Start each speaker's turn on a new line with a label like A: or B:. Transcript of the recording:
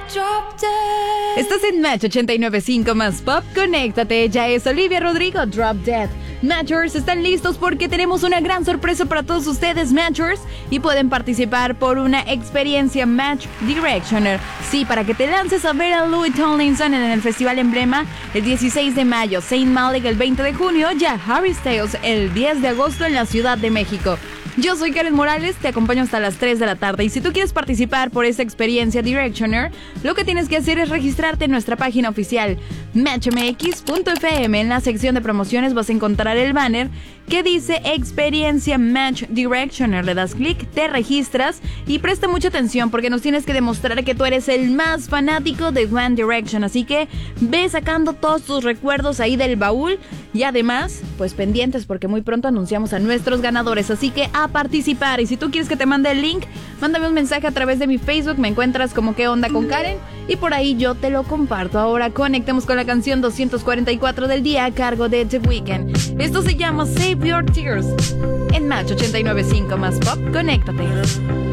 A: Estás en Match 89.5 más Pop. Conéctate, ya es Olivia Rodrigo, Drop Dead. Matchers, ¿están listos? Porque tenemos una gran sorpresa para todos ustedes, Matchers, y pueden participar por una experiencia Match Directioner. Sí, para que te lances a ver a Louis Tomlinson en el Festival Emblema el 16 de mayo, Saint Malik el 20 de junio, ya Harry Styles el 10 de agosto en la Ciudad de México. Yo soy Karen Morales, te acompaño hasta las 3 de la tarde y si tú quieres participar por esta experiencia Directioner, lo que tienes que hacer es registrarte en nuestra página oficial matchmx.fm. En la sección de promociones vas a encontrar el banner que dice Experiencia Match Directioner. Le das clic, te registras y presta mucha atención porque nos tienes que demostrar que tú eres el más fanático de One Direction. Así que ve sacando todos tus recuerdos ahí del baúl y además, pues pendientes porque muy pronto anunciamos a nuestros ganadores. Así que a participar. Y si tú quieres que te mande el link, mándame un mensaje a través de mi Facebook. Me encuentras como ¿Qué onda con Karen? Y por ahí yo te lo comparto. Ahora conectemos con la canción 244 del día a cargo de The Weeknd. Esto se llama Save Your Tears en Match 89.5 más Pop. Conéctate.